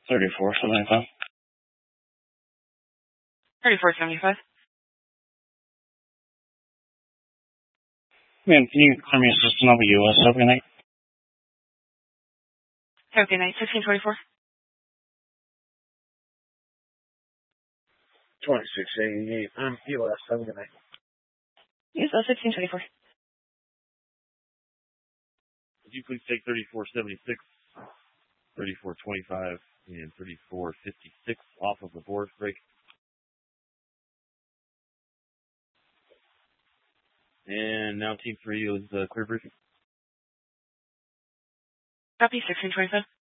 3475. 3475. Ma'am, can you confirm your system number US Open night? Okay, night 1624. 2688. US. Have a good night. Yes, 1624. Would you please take 3476, 3425, and 3456 off of the board break? And now Team 3 is clear briefing. Copy 1625.